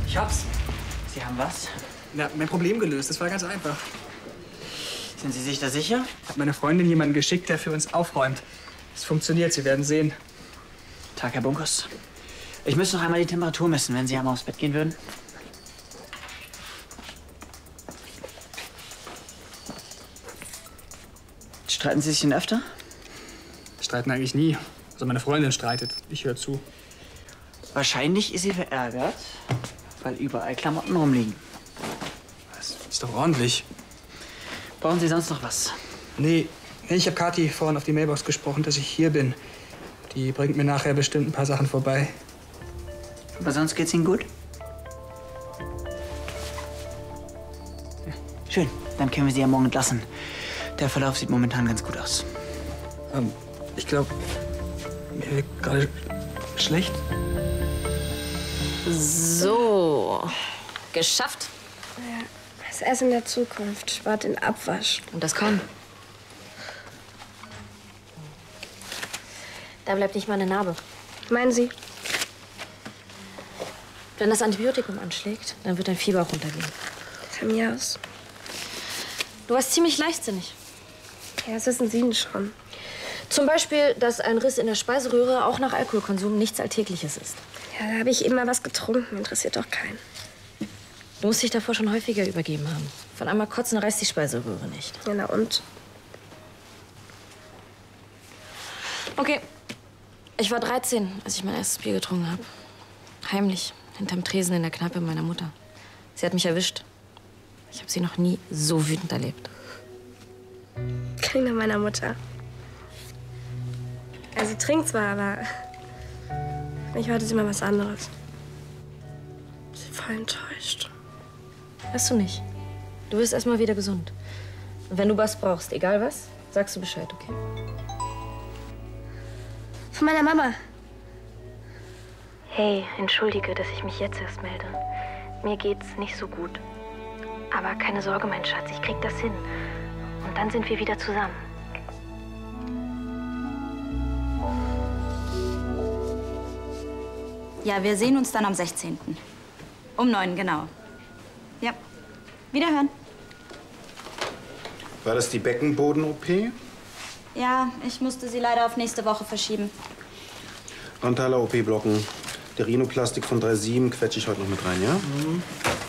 Ich hab's. Sie haben was? Na, mein Problem gelöst. Das war ganz einfach. Sind Sie sich da sicher? Ich habe meine Freundin jemanden geschickt, der für uns aufräumt. Es funktioniert, Sie werden sehen. Tag, Herr Bunkers. Ich müsste noch einmal die Temperatur messen, wenn Sie einmal aufs Bett gehen würden. Streiten Sie sich denn öfter? Streiten eigentlich nie. Also meine Freundin streitet. Ich höre zu. Wahrscheinlich ist sie verärgert, weil überall Klamotten rumliegen. Das ist doch ordentlich. Brauchen Sie sonst noch was? Nee, ich habe Kathi vorhin auf die Mailbox gesprochen, dass ich hier bin. Die bringt mir nachher bestimmt ein paar Sachen vorbei. Aber sonst geht's Ihnen gut? Schön, dann können wir Sie ja morgen entlassen. Der Verlauf sieht momentan ganz gut aus. Ich glaube, mir wird gerade schlecht. So, geschafft. Ja, das Essen in der Zukunft spart den Abwasch. Und das kann. Da bleibt nicht mal eine Narbe. Meinen Sie? Wenn das Antibiotikum anschlägt, dann wird dein Fieber auch runtergehen. Von mir aus. Du warst ziemlich leichtsinnig. Ja, das wissen Sie denn schon. Zum Beispiel, dass ein Riss in der Speiseröhre auch nach Alkoholkonsum nichts Alltägliches ist. Ja, da habe ich immer was getrunken. Interessiert doch keinen. Du musst dich davor schon häufiger übergeben haben. Von einmal kotzen reißt die Speiseröhre nicht. Ja, na und? Okay. Ich war 13, als ich mein erstes Bier getrunken habe. Heimlich, hinterm Tresen in der Kneipe meiner Mutter. Sie hat mich erwischt. Ich habe sie noch nie so wütend erlebt. Klingt nach meiner Mutter. Also trinkt zwar, aber ich heute immer was anderes. Ich bin voll enttäuscht. Weißt du nicht. Du wirst erst mal wieder gesund. Und wenn du was brauchst, egal was, sagst du Bescheid, okay? Von meiner Mama. Hey, entschuldige, dass ich mich jetzt erst melde. Mir geht's nicht so gut. Aber keine Sorge, mein Schatz, ich krieg das hin. Und dann sind wir wieder zusammen. Ja, wir sehen uns dann am 16. Um 9, genau. Ja. Wiederhören. War das die Beckenboden-OP? Ja, ich musste sie leider auf nächste Woche verschieben. Frontaler OP blocken. Der Rhinoplastik von 3,7 quetsche ich heute noch mit rein, ja? Mhm.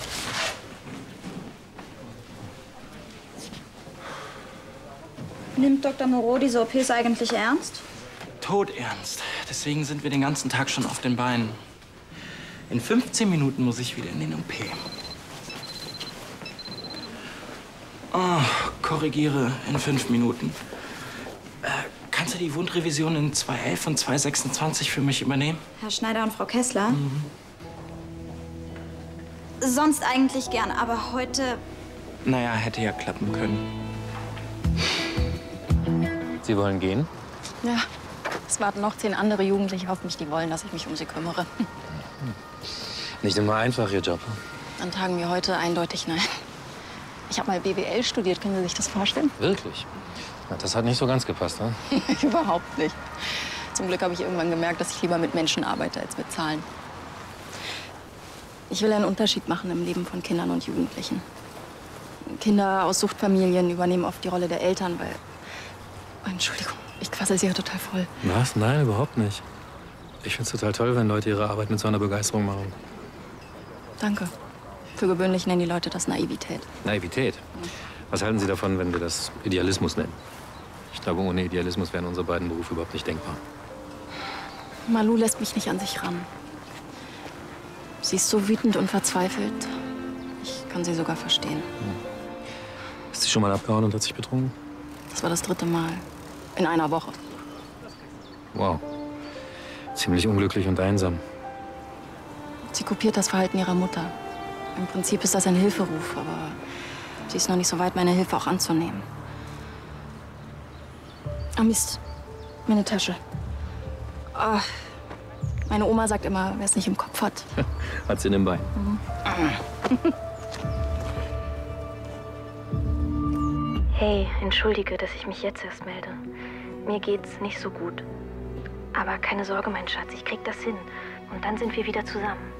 Nimmt Dr. Moreau diese OPs eigentlich ernst? Todernst. Deswegen sind wir den ganzen Tag schon auf den Beinen. In 15 Minuten muss ich wieder in den OP. Oh, korrigiere in 5 Minuten. Kannst du die Wundrevision in 2.11 und 2.26 für mich übernehmen? Herr Schneider und Frau Kessler? Mhm. Sonst eigentlich gern, aber heute... Naja, hätte ja klappen können. Sie wollen gehen? Ja, es warten noch 10 andere Jugendliche auf mich, die wollen, dass ich mich um sie kümmere. Nicht immer einfach, Ihr Job. An Tagen wie heute eindeutig nein. Ich habe mal BWL studiert, können Sie sich das vorstellen? Wirklich? Na, das hat nicht so ganz gepasst, ne? Überhaupt nicht. Zum Glück habe ich irgendwann gemerkt, dass ich lieber mit Menschen arbeite als mit Zahlen. Ich will einen Unterschied machen im Leben von Kindern und Jugendlichen. Kinder aus Suchtfamilien übernehmen oft die Rolle der Eltern, weil... Entschuldigung, ich quassel Sie ja total voll. Was? Nein, überhaupt nicht. Ich find's total toll, wenn Leute ihre Arbeit mit so einer Begeisterung machen. Danke. Für gewöhnlich nennen die Leute das Naivität. Naivität? Was halten Sie davon, wenn wir das Idealismus nennen? Ich glaube, ohne Idealismus wären unsere beiden Berufe überhaupt nicht denkbar. Malu lässt mich nicht an sich ran. Sie ist so wütend und verzweifelt. Ich kann sie sogar verstehen. Ist sie schon mal abgehauen und hat sich betrunken? Das war das 3. Mal. In einer Woche. Wow. Ziemlich unglücklich und einsam. Sie kopiert das Verhalten ihrer Mutter. Im Prinzip ist das ein Hilferuf, aber sie ist noch nicht so weit, meine Hilfe auch anzunehmen. Ah, Mist. Meine Tasche. Ah, meine Oma sagt immer, wer es nicht im Kopf hat. Hat sie in dem Bein. Hey, entschuldige, dass ich mich jetzt erst melde. Mir geht's nicht so gut. Aber keine Sorge, mein Schatz, ich krieg das hin. Und dann sind wir wieder zusammen.